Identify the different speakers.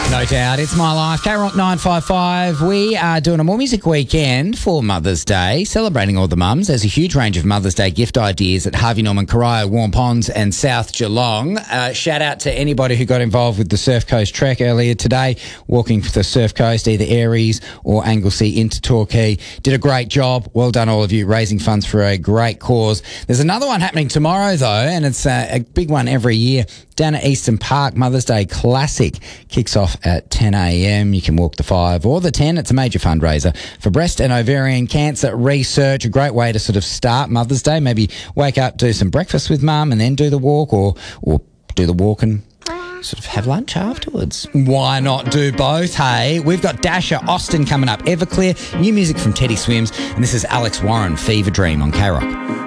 Speaker 1: No doubt. It's My Life. K-Rock 955. We are doing a More Music weekend for Mother's Day, celebrating all the mums. There's a huge range of Mother's Day gift ideas at Harvey Norman, Corio, Warm Ponds and South Geelong. Shout out to anybody who got involved with the Surf Coast trek earlier today, walking the Surf Coast, either Aireys or Anglesea into Torquay. Did a great job. Well done, all of you, raising funds for a great cause. There's another one happening tomorrow, though, and it's a big one every year. Down at Eastern Park, Mother's Day Classic kicks off at 10 a.m. You can walk the 5 or the 10. It's a major fundraiser for breast and ovarian cancer research. A great way to sort of start Mother's Day. Maybe wake up, do some breakfast with mum and then do the walk, or do the walk and sort of have lunch afterwards. Why not do both, hey? We've got Dasher Austin coming up, Everclear, new music from Teddy Swims, and this is Alex Warren, Fever Dream on K-Rock.